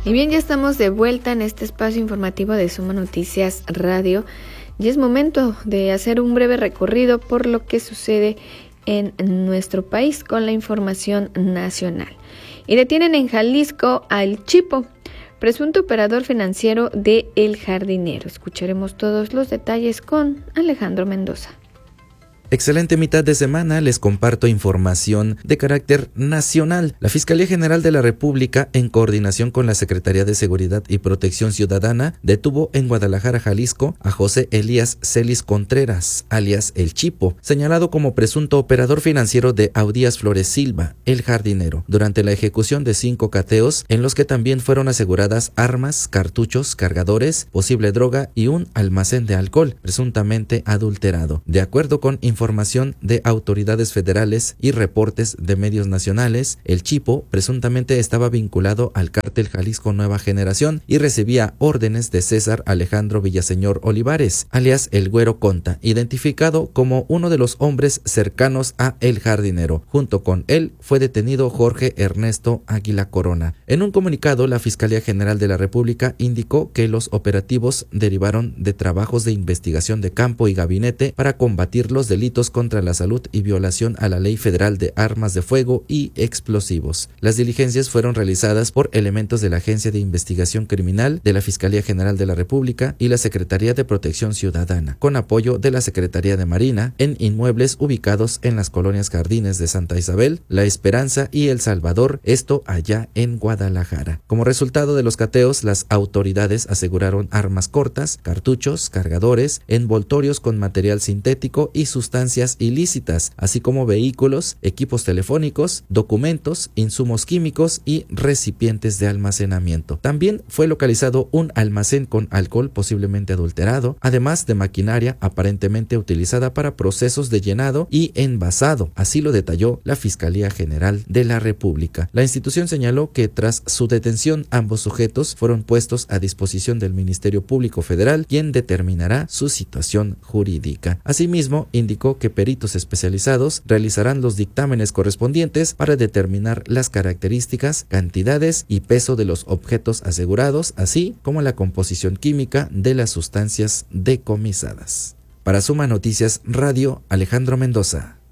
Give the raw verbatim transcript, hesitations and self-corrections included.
Y bien, ya estamos de vuelta en este espacio informativo de Suma Noticias Radio y es momento de hacer un breve recorrido por lo que sucede en nuestro país con la información nacional. Y detienen en Jalisco al Chipo, presunto operador financiero de El Jardinero. Escucharemos todos los detalles con Alejandro Mendoza. Excelente mitad de semana, les comparto información de carácter nacional. La Fiscalía General de la República, en coordinación con la Secretaría de Seguridad y Protección Ciudadana, detuvo en Guadalajara, Jalisco, a José Elías Celis Contreras, alias El Chipo, señalado como presunto operador financiero de Audías Flores Silva, El Jardinero, durante la ejecución de cinco cateos en los que también fueron aseguradas armas, cartuchos, cargadores, posible droga y un almacén de alcohol, presuntamente adulterado. De acuerdo con información de autoridades federales y reportes de medios nacionales, el Chipo presuntamente estaba vinculado al cártel Jalisco Nueva Generación y recibía órdenes de César Alejandro Villaseñor Olivares, alias El Güero Conta, identificado como uno de los hombres cercanos a El Jardinero. Junto con él fue detenido Jorge Ernesto Águila Corona. En un comunicado, la Fiscalía General de la República indicó que los operativos derivaron de trabajos de investigación de campo y gabinete para combatir los delitos contra la salud y violación a la Ley Federal de Armas de Fuego y Explosivos. Las diligencias fueron realizadas por elementos de la Agencia de Investigación Criminal de la Fiscalía General de la República y la Secretaría de Protección Ciudadana, con apoyo de la Secretaría de Marina, en inmuebles ubicados en las colonias Jardines de Santa Isabel, La Esperanza y El Salvador, esto allá en Guadalajara. Como resultado de los cateos, las autoridades aseguraron armas cortas, cartuchos, cargadores, envoltorios con material sintético y sustancias ilícitas, así como vehículos, equipos telefónicos, documentos, insumos químicos y recipientes de almacenamiento. También fue localizado un almacén con alcohol posiblemente adulterado, además de maquinaria aparentemente utilizada para procesos de llenado y envasado, así lo detalló la Fiscalía General de la República. La institución señaló que tras su detención ambos sujetos fueron puestos a disposición del Ministerio Público Federal, quien determinará su situación jurídica. Asimismo, indicó que peritos especializados realizarán los dictámenes correspondientes para determinar las características, cantidades y peso de los objetos asegurados, así como la composición química de las sustancias decomisadas. Para Suma Noticias Radio, Alejandro Mendoza.